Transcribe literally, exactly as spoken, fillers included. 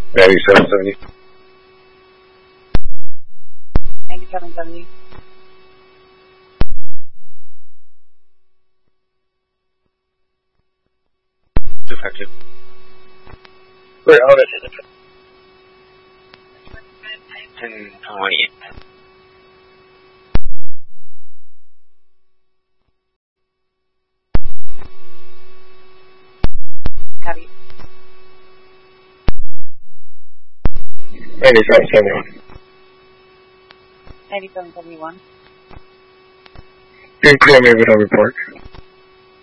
ninety-seven seventy. ninety-seven seventy. two five two. Wait, hold it. ten twenty. Copy. ninety-seven seventy-one. ninety-seven seventy-one. You can clear me with a report.